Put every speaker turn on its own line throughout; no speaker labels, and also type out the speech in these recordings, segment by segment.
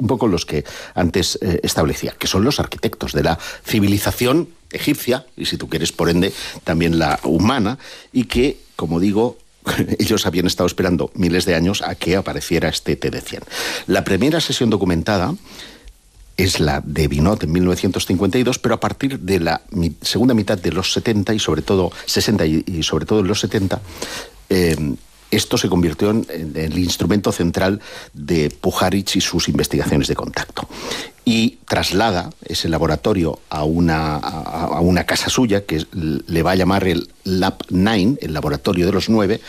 poco los que antes establecía, que son los arquitectos de la civilización egipcia, y si tú quieres, por ende, también la humana, y que, como digo, ellos habían estado esperando miles de años a que apareciera este TD100. La primera sesión documentada es la de Binot en 1952, pero a partir de la segunda mitad de los 70 y sobre todo 60 y sobre todo en los 70, esto se convirtió en el instrumento central de Puharich y sus investigaciones de contacto. Y traslada ese laboratorio a una casa suya, que le va a llamar el Lab 9, el laboratorio de los 9,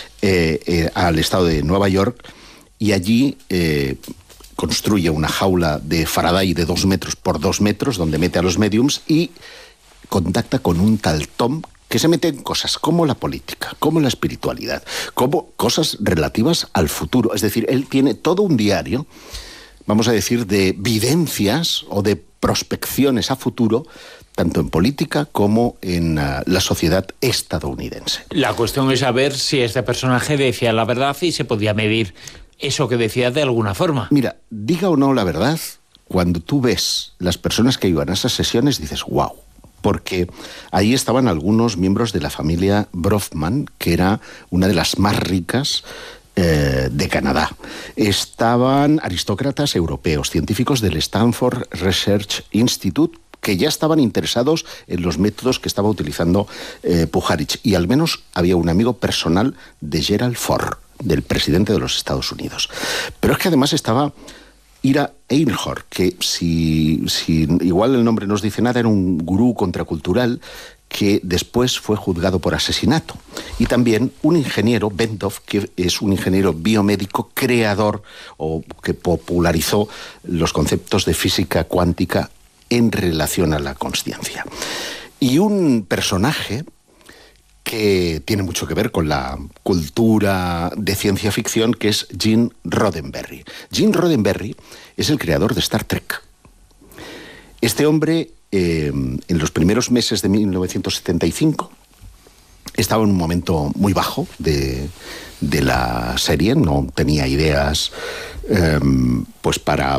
al estado de Nueva York, y allí construye una jaula de Faraday de 2 metros por 2 metros, donde mete a los médiums y contacta con un tal Tom, que se mete en cosas como la política, como la espiritualidad, como cosas relativas al futuro. Es decir, él tiene todo un diario, vamos a decir, de videncias o de prospecciones a futuro, tanto en política como en la sociedad estadounidense.
La cuestión es saber si este personaje decía la verdad y se podía medir eso que decía de alguna forma.
Mira, diga o no la verdad, cuando tú ves las personas que iban a esas sesiones, dices, wow. Porque ahí estaban algunos miembros de la familia Bronfman, que era una de las más ricas de Canadá. Estaban aristócratas europeos, científicos del Stanford Research Institute, que ya estaban interesados en los métodos que estaba utilizando Puharich. Y al menos había un amigo personal de Gerald Ford, del presidente de los Estados Unidos. Pero es que además estaba Ira Einhorn, que si igual el nombre nos dice nada, era un gurú contracultural que después fue juzgado por asesinato. Y también un ingeniero, Bendov, que es un ingeniero biomédico creador o que popularizó los conceptos de física cuántica en relación a la consciencia. Y un personaje que tiene mucho que ver con la cultura de ciencia ficción, que es Gene Roddenberry. Gene Roddenberry es el creador de Star Trek. Este hombre, en los primeros meses de 1975, estaba en un momento muy bajo de la serie, no tenía ideas pues para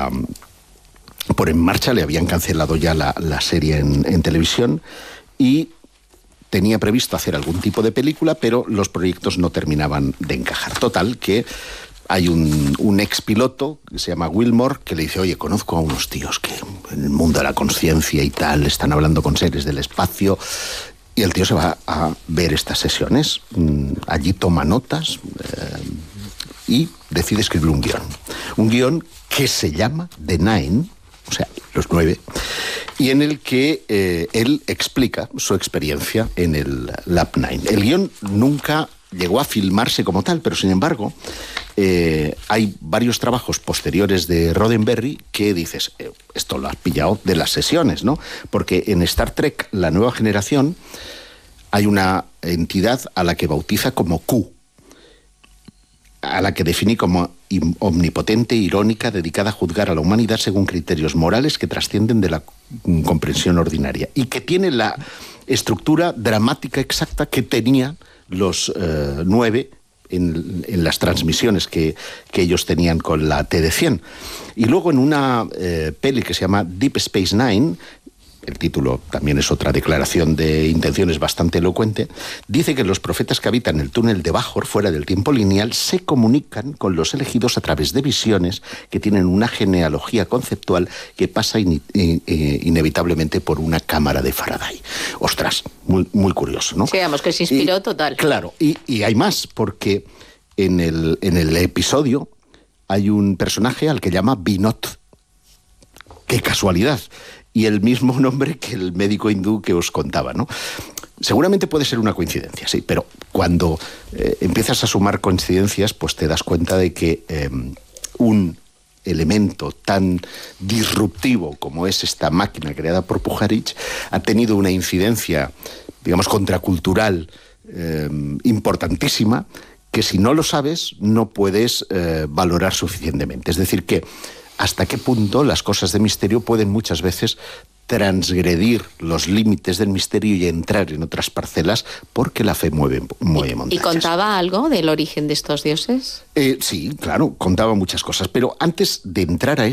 por en marcha, le habían cancelado ya la serie en televisión y tenía previsto hacer algún tipo de película, pero los proyectos no terminaban de encajar. Total, que hay un expiloto que se llama Wilmore, que le dice, oye, conozco a unos tíos que en el mundo de la conciencia y tal están hablando con seres del espacio. Y el tío se va a ver estas sesiones, allí toma notas y decide escribir un guión. Un guión que se llama The Nine, o sea, los 9, y en el que él explica su experiencia en el Lab 9. El guión nunca llegó a filmarse como tal, pero sin embargo hay varios trabajos posteriores de Roddenberry que dices, esto lo has pillado de las sesiones, ¿no? Porque en Star Trek, la nueva generación, hay una entidad a la que bautiza como Q, a la que define como omnipotente, irónica, dedicada a juzgar a la humanidad según criterios morales que trascienden de la comprensión ordinaria y que tiene la estructura dramática exacta que tenían los 9 en las transmisiones que ellos tenían con la TD100. Y luego en una peli que se llama Deep Space Nine, el título también es otra declaración de intenciones bastante elocuente, dice que los profetas que habitan el túnel de Bajor, fuera del tiempo lineal, se comunican con los elegidos a través de visiones que tienen una genealogía conceptual que pasa inevitablemente por una cámara de Faraday. Ostras, muy, muy curioso, ¿no?
Sí, digamos que se inspiró total.
Claro, y hay más, porque en el episodio hay un personaje al que llama Binot. ¡Qué casualidad! Y el mismo nombre que el médico hindú que os contaba, ¿no? Seguramente puede ser una coincidencia, sí, pero cuando empiezas a sumar coincidencias, pues te das cuenta de que un elemento tan disruptivo como es esta máquina creada por Puharich ha tenido una incidencia, digamos, contracultural importantísima, que si no lo sabes no puedes valorar suficientemente. Es decir, que hasta qué punto las cosas de misterio pueden muchas veces transgredir los límites del misterio y entrar en otras parcelas, porque la fe mueve montañas.
¿Y contaba algo del origen de estos dioses?
Sí, claro, contaba muchas cosas, pero antes de entrar a